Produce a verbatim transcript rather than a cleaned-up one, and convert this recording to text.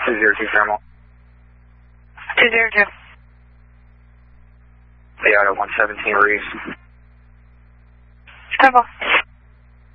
two zero two thermal. two zero two. The auto one seventeen Reeves. Thermal.